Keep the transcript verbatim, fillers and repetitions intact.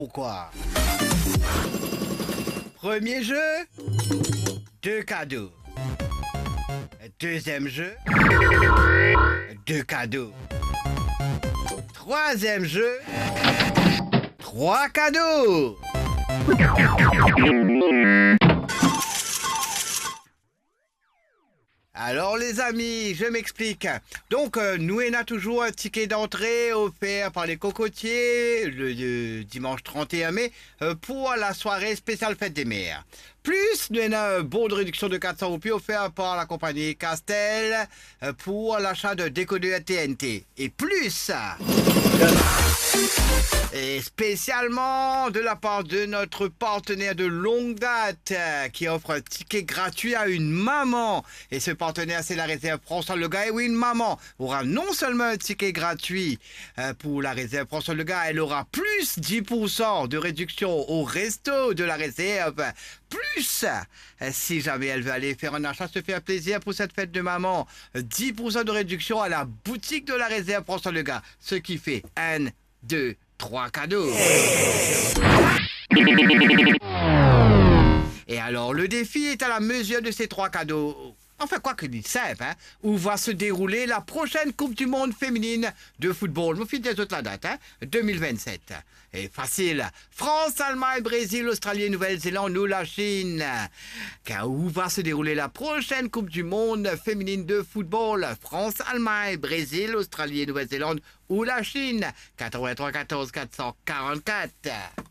Pourquoi? Premier jeu, deux cadeaux. Deuxième jeu, deux cadeaux. Troisième jeu, trois cadeaux. Alors les amis, je m'explique. Donc euh, nous on a toujours un ticket d'entrée offert par les cocotiers le, le dimanche trente et un mai euh, pour la soirée spéciale fête des mères. Plus nous on a un bon de réduction de quatre cents roupies offert par la compagnie Castel euh, pour l'achat de décodeur T N T. Et plus et spécialement de la part de notre partenaire de longue date euh, qui offre un ticket gratuit à une maman. Et ce partenaire, c'est la réserve François Lega. Et oui, une maman aura non seulement un ticket gratuit euh, pour la réserve François Lega, elle aura plus dix pour cent de réduction au resto de la réserve. Plus, euh, si jamais elle veut aller faire un achat, se faire plaisir pour cette fête de maman, dix pour cent de réduction à la boutique de la réserve François Lega. Ce qui fait un, deux, trois cadeaux. Et alors, le défi est à la mesure de ces trois cadeaux. Enfin, quoi que dit simple, hein, où va se dérouler la prochaine Coupe du Monde féminine de football. Je vous file des autres la date, hein, deux mille vingt-sept. Et facile. France, Allemagne, Brésil, Australie, Nouvelle-Zélande ou la Chine. Car où va se dérouler la prochaine Coupe du Monde féminine de football? France, Allemagne, Brésil, Australie, Nouvelle-Zélande ou la Chine? quatre-vingt-trois quatorze quatre cent quarante-quatre.